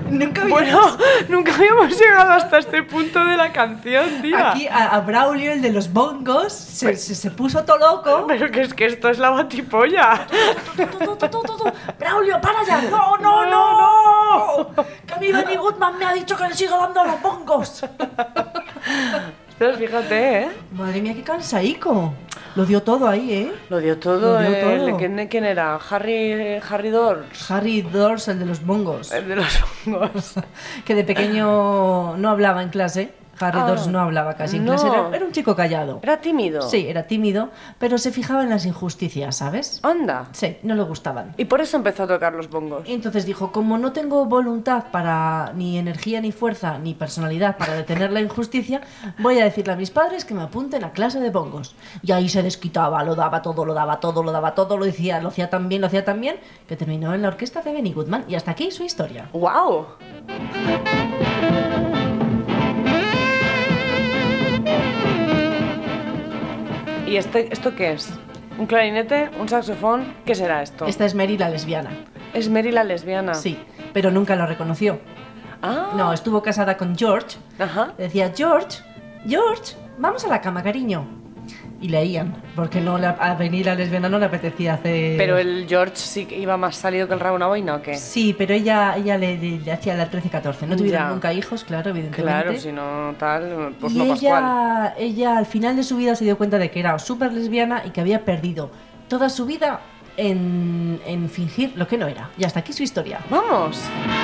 Nunca habíamos llegado hasta este punto de la canción, tía. Aquí a Braulio, el de los bongos, se puso todo loco. Pero que es que esto es la batipolla. Braulio, para ya. No. Que a mí Benny Goodman me ha dicho que le siga dando a los bongos. Pero fíjate, ¿eh? Madre mía, qué cansaico. Lo dio todo ahí, ¿eh? Lo dio todo. Lo dio todo. ¿Quién era? Harry Dors. Harry Dors, el de los bongos. El de los hongos. Que de pequeño no hablaba en clase. Harry Dors no hablaba casi en clase. Era un chico callado. ¿Era tímido? Sí, era tímido, pero se fijaba en las injusticias, ¿sabes? Anda. Sí, no le gustaban. Y por eso empezó a tocar los bongos. Y entonces dijo, como no tengo voluntad para ni energía, ni fuerza, ni personalidad para detener la injusticia, voy a decirle a mis padres que me apunten a clase de bongos. Y ahí se desquitaba, lo daba todo, lo hacía tan bien, que terminó en la orquesta de Benny Goodman. Y hasta aquí su historia. ¡Guau! ¿Y esto qué es? ¿Un clarinete? ¿Un saxofón? ¿Qué será esto? Esta es Mary la lesbiana. ¿Es Mary la lesbiana? Sí, pero nunca lo reconoció. Ah. No, estuvo casada con George. Ajá. Decía, George, vamos a la cama, cariño. Y leían, porque a venir la lesbiana no le apetecía hacer... ¿Pero el George sí que iba más salido que el rabo de una boina o qué? Sí, pero ella le hacía la 13-14. No tuvieron nunca hijos, claro, evidentemente. Claro, si no tal, pues y no Pascual. ella al final de su vida se dio cuenta de que era súper lesbiana y que había perdido toda su vida en fingir lo que no era. Y hasta aquí su historia. ¡Vamos!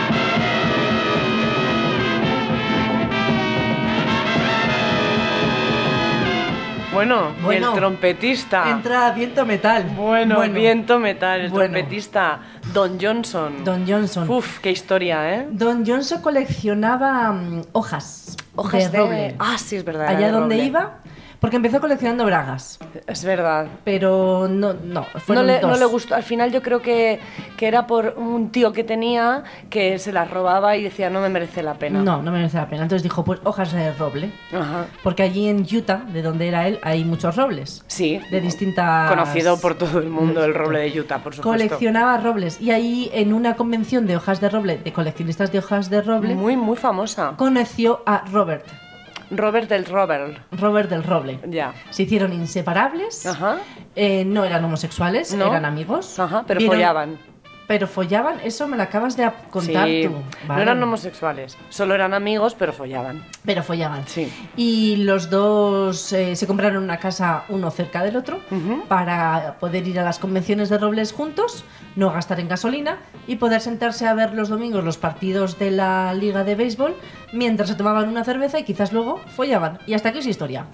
Bueno, y el trompetista. Entra Viento Metal. Bueno, Viento Metal, el trompetista Don Johnson. Don Johnson. Uf, qué historia, ¿eh? Don Johnson coleccionaba hojas de roble. Ah, sí, es verdad. Allá donde iba, porque empezó coleccionando bragas. Es verdad. Pero no le gustó. Al final yo creo que era por un tío que tenía que se las robaba y decía, no me merece la pena. No merece la pena. Entonces dijo, pues hojas de roble. Ajá. Porque allí en Utah, de donde era él, hay muchos robles. Sí. De distintas... Conocido por todo el mundo el roble de Utah, por supuesto. Coleccionaba robles. Y ahí, en una convención de hojas de roble, de coleccionistas de hojas de roble... Muy, muy famosa. Conoció a Robert del Roble. Ya. Se hicieron inseparables. Ajá. No eran homosexuales, eran amigos. Ajá, pero follaban. Pero follaban, eso me lo acabas de contar tú. Vale. No eran homosexuales, solo eran amigos, pero follaban. Sí. Y los dos se compraron una casa uno cerca del otro para poder ir a las convenciones de robles juntos, no gastar en gasolina y poder sentarse a ver los domingos los partidos de la liga de béisbol mientras se tomaban una cerveza y quizás luego follaban. Y hasta aquí es historia.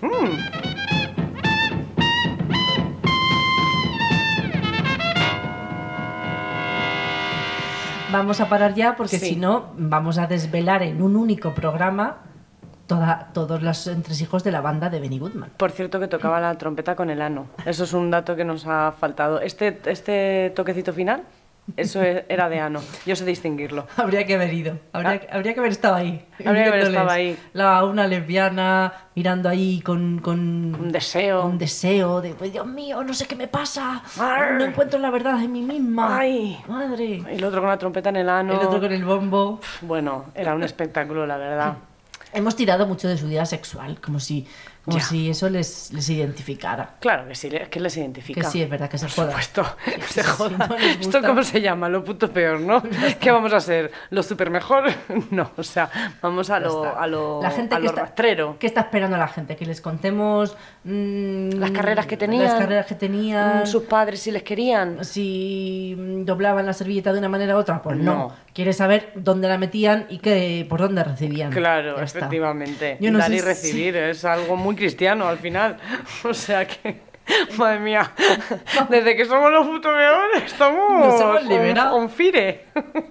Vamos a parar ya porque si no vamos a desvelar en un único programa todos los entresijos de la banda de Benny Goodman. Por cierto que tocaba la trompeta con el ano. Eso es un dato que nos ha faltado. Este toquecito final, eso era de ano. Yo sé distinguirlo. Habría que haber ido. Habría que haber estado ahí. Habría que haber estado ahí. Una lesbiana mirando ahí con un deseo. Un deseo de, pues, Dios mío, no sé qué me pasa. No encuentro la verdad en mí misma. Ay, madre. Y el otro con la trompeta en el ano. El otro con el bombo. Bueno, era un espectáculo, la verdad. Hemos tirado mucho de su vida sexual, como si eso les identificara. Claro que sí, que les identifica. Que sí, es verdad, que se joda. Por supuesto, que se joda. ¿Esto cómo se llama? Lo puto peor, ¿no? ¿Qué vamos a ser? ¿Lo super mejor? No, o sea, vamos a lo rastrero. ¿Qué está esperando la gente? Que les contemos las carreras que tenían. Sus padres, si les querían. Si doblaban la servilleta de una manera u otra, pues no. Quiere saber dónde la metían y por dónde recibían. Claro, efectivamente. Dar y recibir es algo muy cristiano al final. O sea que, madre mía, desde que somos los putos peores estamos liberados. On fire.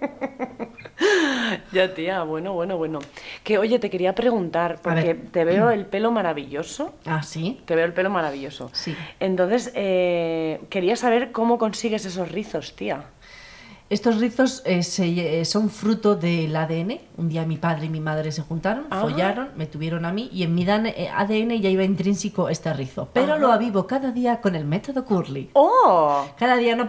Ya, tía, bueno. Que, oye, te quería preguntar, porque te veo el pelo maravilloso. ¿Ah, sí? Te veo el pelo maravilloso. Sí. Entonces, quería saber cómo consigues esos rizos, tía. Estos rizos son fruto del ADN. Un día mi padre y mi madre se juntaron, follaron, me tuvieron a mí y en mi ADN ya iba intrínseco este rizo. Pero lo avivo cada día con el método Curly. ¡Oh! Cada día no